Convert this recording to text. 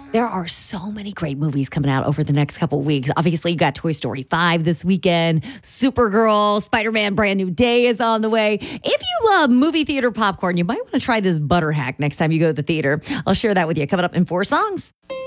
There are so many great movies coming out over the next couple of weeks. Obviously, you got Toy Story 5 this weekend, Supergirl, Spider-Man Brand New Day is on the way. If you love movie theater popcorn, you might want to try this butter hack next time you go to the theater. I'll share that with you coming up in 4 songs.